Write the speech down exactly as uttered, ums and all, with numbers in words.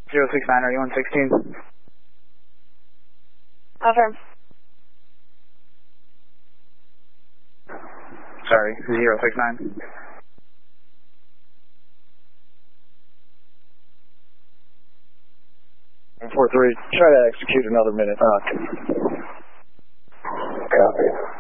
zero six nine, are you on sixteen? Confirm. Sorry, zero six nine. four three, try to execute another minute. Uh, copy.